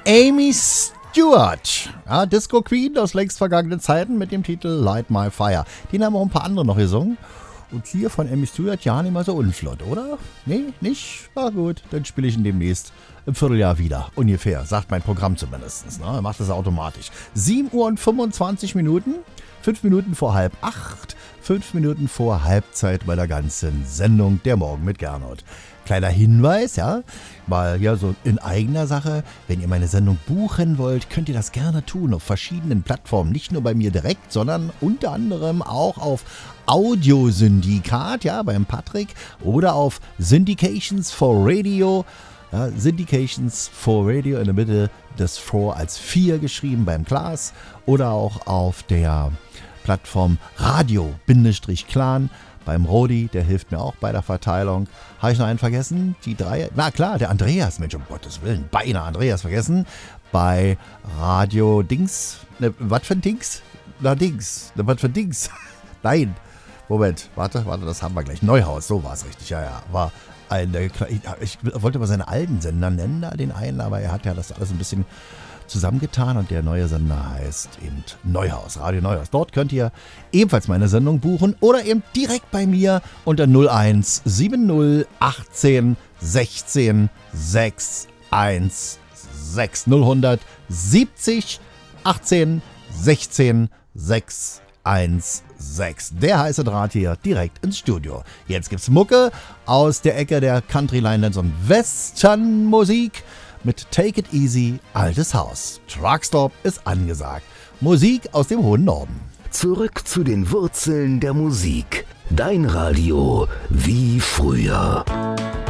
Amy Stewart, ja, Disco Queen aus längst vergangenen Zeiten mit dem Titel Light My Fire. Den haben auch ein paar andere noch gesungen. Und hier von Amy Stewart ja nicht mal so unflott, oder? Nee, nicht? Na gut, dann spiele ich ihn demnächst im Vierteljahr wieder. Ungefähr, sagt mein Programm zumindest. Ne? Macht das automatisch. 7 Uhr und 25 Minuten, 5 Minuten vor 7:30, 5 Minuten vor Halbzeit bei der ganzen Sendung Der Morgen mit Gernot. Kleiner Hinweis, ja, mal ja so in eigener Sache, wenn ihr meine Sendung buchen wollt, könnt ihr das gerne tun auf verschiedenen Plattformen. Nicht nur bei mir direkt, sondern unter anderem auch auf Audiosyndikat, ja, beim Patrick oder auf Syndications for Radio. Ja, Syndications for Radio in der Mitte, das 4 als 4 geschrieben beim Klaas oder auch auf der Plattform Radio-Clan beim Rodi, der hilft mir auch bei der Verteilung. Habe ich noch einen vergessen? Die 3, na klar, der Andreas, Mensch, um Gottes Willen, beinahe Andreas vergessen. Bei Radio Dings, ne, was für ein Dings? Na Dings, ne, was für ein Dings? Nein, Moment, warte, das haben wir gleich. Neuhaus, so war es richtig, ja, war ich wollte mal seine alten Sender nennen, da den einen, aber er hat ja das alles ein bisschen zusammengetan und der neue Sender heißt eben Neuhaus, Radio Neuhaus. Dort könnt ihr ebenfalls meine Sendung buchen oder eben direkt bei mir unter 01 70 18 16 616 000 70 18 16 616. Der heiße Draht hier direkt ins Studio. Jetzt gibt's Mucke aus der Ecke der Country Line und Western Musik mit Take It Easy, altes Haus. Truckstop ist angesagt. Musik aus dem hohen Norden. Zurück zu den Wurzeln der Musik. Dein Radio wie früher.